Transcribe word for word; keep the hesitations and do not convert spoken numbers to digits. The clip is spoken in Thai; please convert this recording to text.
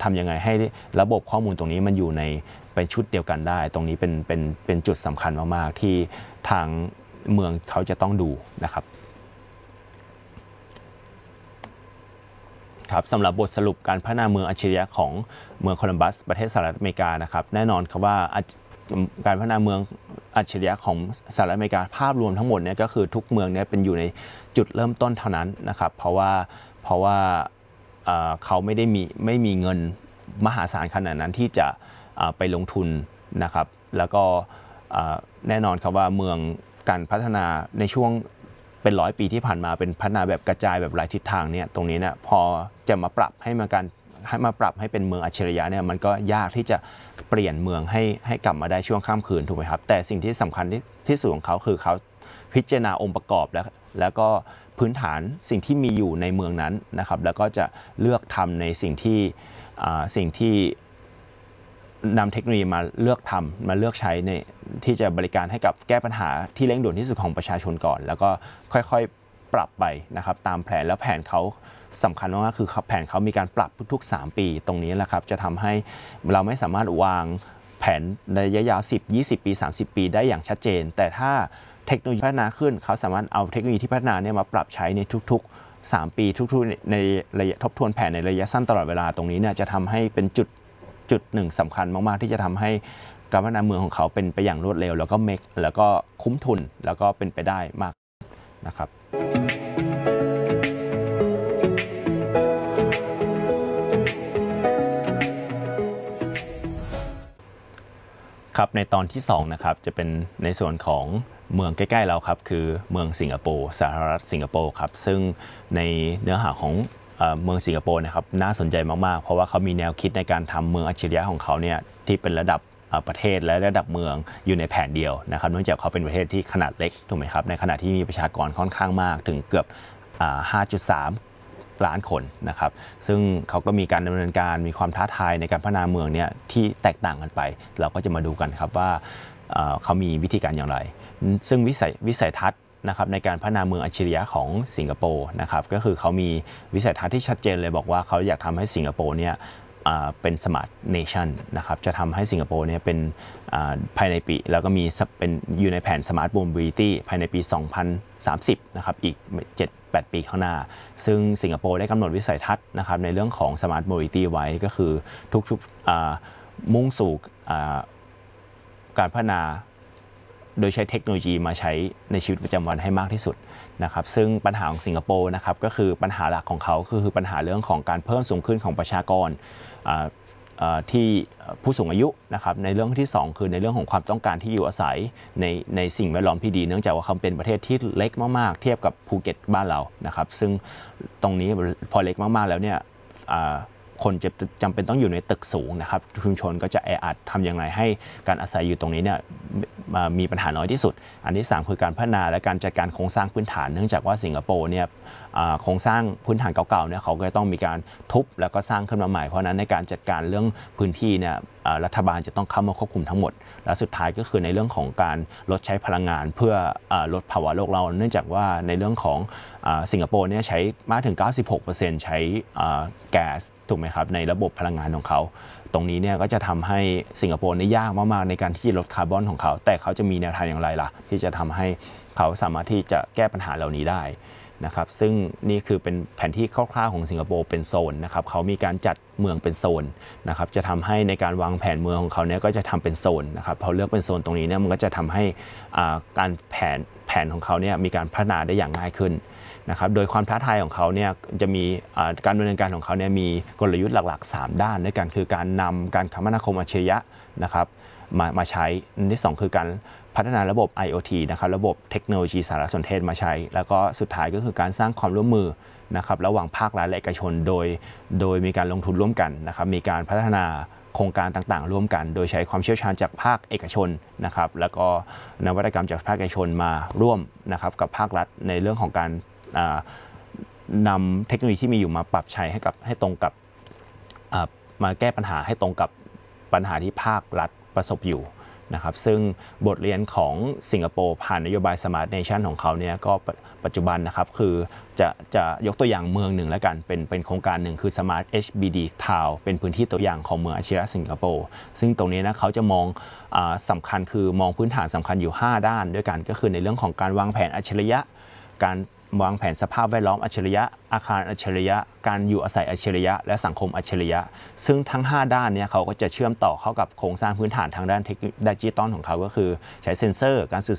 ทำยังไงให้ระบบข้อมูลตรงนี้มันอยู่ในเป็นชุดเดียวกันได้ตรงนี้เป็นเป็นเป็นจุดสำคัญมากๆที่ทางเมืองเขาจะต้องดูนะครับครับสำหรับบทสรุปการพัฒนาเมืองอัจฉริยะของเมืองโคลัมบัสประเทศสหรัฐอเมริกานะครับแน่นอนครับว่าการพัฒนาเมืองอัจฉริยะของสหรัฐอเมริกาภาพรวมทั้งหมดเนี่ยก็คือทุกเมืองเนี่ยเป็นอยู่ในจุดเริ่มต้นเท่านั้นนะครับเพราะว่าเพราะว่าเขาไม่ได้มีไม่มีเงินมหาศาลขนาดนั้นที่จะไปลงทุนนะครับแล้วก็แน่นอนครับว่าเมืองการพัฒนาในช่วงเป็นร้อยปีที่ผ่านมาเป็นพัฒนาแบบกระจายแบบหลายทิศทางเนี่ยตรงนี้เนี่ยพอจะมาปรับให้มาการให้มาปรับให้เป็นเมืองอัจฉริยะเนี่ยมันก็ยากที่จะเปลี่ยนเมืองให้ให้กลับมาได้ช่วงข้ามคืนถูกไหมครับแต่สิ่งที่สำคัญที่ที่สุดของเขาคือเขาพิจารณาองค์ประกอบแล้วแล้วก็พื้นฐานสิ่งที่มีอยู่ในเมืองนั้นนะครับแล้วก็จะเลือกทำในสิ่งที่สิ่งที่นำเทคโนโลยีมาเลือกทำมาเลือกใช้ในที่จะบริการให้กับแก้ปัญหาที่เร่งด่วนที่สุดของประชาชนก่อนแล้วก็ค่อยๆปรับไปนะครับตามแผนแล้วแผนเขาสำคัญมากคือแผนเขามีการปรับทุกๆสามปีตรงนี้แหละครับจะทำให้เราไม่สามารถวางแผนในระยะยาวสิบ ยี่สิบปีสามสิบปีได้อย่างชัดเจนแต่ถ้าเทคโนโลยีพัฒนาขึ้นเขาสามารถเอาเทคโนโลยีที่พัฒนาเนี่ยมาปรับใช้ในทุกๆสามปีทุกๆในระยะทบทวนแผนในระยะสั้นตลอดเวลาตรงนี้เนี่ยจะทำให้เป็นจุดจุดหนึ่งสำคัญมากๆที่จะทำให้การพัฒนาเมืองของเขาเป็นไปอย่างรวดเร็วแล้วก็เมคแล้วก็คุ้มทุนแล้วก็เป็นไปได้มากนะครับครับในตอนที่สองนะครับจะเป็นในส่วนของเมืองใกล้ๆเราครับคือเมืองสิงคโปร์สหรัฐสิงคโปร์ครับซึ่งในเนื้อหาของเมืองสิงคโปร์นะครับน่าสนใจมากๆเพราะว่าเขามีแนวคิดในการทำเมืองอัจฉริยะของเขาเนี่ยที่เป็นระดับประเทศและระดับเมืองอยู่ในแผนเดียวนะครับเนื่องจากเขาเป็นประเทศที่ขนาดเล็กถูกไหมครับในขณะที่มีประชากรค่อนข้างมากถึงเกือบ ห้าจุดสาม ล้านคนนะครับซึ่งเขาก็มีการดำเนินการมีความท้าทายในการพัฒนาเมืองเนี่ยที่แตกต่างกันไปเราก็จะมาดูกันครับว่าเขามีวิธีการอย่างไรซึ่งวิสัยวิสัยทัศน์นะครับในการพัฒนาเมืองอัจฉริยะของสิงคโปร์นะครับก็คือเขามีวิสัยทัศน์ที่ชัดเจนเลยบอกว่าเขาอยากทำให้สิงคโปร์เนี่ยเป็น Smart Nation นะครับจะทำให้สิงคโปร์เนี่ยเป็นภายในปีแล้วก็มีเป็นอยู่ในแผน Smart Mobility ภายในปี สองพันสามสิบ นะครับอีก เจ็ดแปด ปีข้างหน้าซึ่งสิงคโปร์ได้กำหนดวิสัยทัศน์นะครับในเรื่องของ Smart Mobility ไว้ก็คือทุกๆมุ่งสู่การพัฒนาโดยใช้เทคโนโลยีมาใช้ในชีวิตประจำวันให้มากที่สุดนะครับซึ่งปัญหาของสิงคโปร์นะครับก็คือปัญหาหลักของเขาคือปัญหาเรื่องของการเพิ่มสูงขึ้นของประชากรที่ผู้สูงอายุนะครับในเรื่องที่สองคือในเรื่องของความต้องการที่อยู่อาศัยในในสิ่งแวดล้อมที่ดีเนื่องจากว่าเขาเป็นประเทศที่เล็กมากๆเทียบกับภูเก็ตบ้านเรานะครับซึ่งตรงนี้พอเล็กมากๆแล้วเนี่ยคนจะจำเป็นต้องอยู่ในตึกสูงนะครับชุมชนก็จะแออัดทำอย่างไรให้การอาศัยอยู่ตรงนี้เนี่ยมีปัญหาน้อยที่สุดอันที่สามคือการพัฒนาและการจัดการโครงสร้างพื้นฐานเนื่องจากว่าสิงคโปร์เนี่ยโครงสร้างพื้นฐานเก่าๆเนี่ยเขาก็ต้องมีการทุบแล้วก็สร้างขึ้นมาใหม่เพราะนั้นในการจัดการเรื่องพื้นที่เนี่ยรัฐบาลจะต้องเข้ามาควบคุมทั้งหมดและสุดท้ายก็คือในเรื่องของการลดใช้พลังงานเพื่อลดภาวะโลกร้อนเนื่องจากว่าในเรื่องของสิงคโปร์เนี่ยใช้มากถึง เก้าสิบหกเปอร์เซ็นต์ ใช้แก๊สถูกไหมครับในระบบพลังงานของเขาตรงนี้เนี่ยก็จะทำให้สิงคโปร์นี่ยากมากๆในการที่จะลดคาร์บอนของเขาแต่เขาจะมีแนวทางอย่างไรล่ะที่จะทำให้เขาสามารถที่จะแก้ปัญหาเหล่านี้ได้นะครับซึ่งนี่คือเป็นแผนที่คร่าวๆของสิงคโปร์เป็นโซนนะครับเขามีการจัดเมืองเป็นโซนนะครับจะทำให้ในการวางแผนเมืองของเขาเนี่ยก็จะทำเป็นโซนนะครับพอเลือกเป็นโซนตรงนี้เนี่ยมันก็จะทำให้การแผนแผนของเขาเนี่ยมีการพัฒนาได้อย่างง่ายขึ้นนะครับโดยความท้าทายของเขาเนี่ยจะมีการดำเนินการของเขาเนี่ยมีกลยุทธ์หลักๆสามด้านด้วยกันคือการนำการคมนาคมอัจฉริยะนะครับมามาใช้อันที่สองคือการพัฒนาระบบ ไอ โอ ที นะครับระบบเทคโนโลยีสารสนเทศมาใช้แล้วก็สุดท้ายก็คือการสร้างความร่วมมือนะครับระหว่างภาครัฐและเอกชนโดยโดยมีการลงทุนร่วมกันนะครับมีการพัฒนาโครงการต่างๆร่วมกันโดยใช้ความเชี่ยวชาญจากภาคเอกชนนะครับแล้วก็นวัตกรรมจากภาคเอกชนมาร่วมนะครับกับภาครัฐในเรื่องของการนำเทคโนโลยีที่มีอยู่มาปรับใช้ให้กับให้ตรงกับมาแก้ปัญหาให้ตรงกับปัญหาที่ภาครัฐประสบอยู่นะครับซึ่งบทเรียนของสิงคโปร์ผ่านนโยบาย Smart Nation ของเขาเนี่ยก็ปัจจุบันนะครับคือจะจะยกตัวอย่างเมืองหนึ่งแล้วกันเป็นเป็นโครงการหนึ่งคือ Smart เอช บี ดี Town เป็นพื้นที่ตัวอย่างของเมืองอัจฉริยะสิงคโปร์ซึ่งตรงนี้นะเขาจะมองสำคัญคือมองพื้นฐานสำคัญอยู่ห้าด้านด้วยกันก็คือในเรื่องของการวางแผนอัจฉริยะการวางแผนสภาพแวดล้อมอัจฉริยะอาคารอัจฉริยะการอยู่อาศัยอัจฉริยะและสังคมอัจฉริยะซึ่งทั้งห้าด้านนี้เขาก็จะเชื่อมต่อเข้ากับโครงสร้างพื้นฐานทางด้านเทคโนโลยีดิจิตอลของเขาก็คือใช้เซ็นเซอร์การสื่อ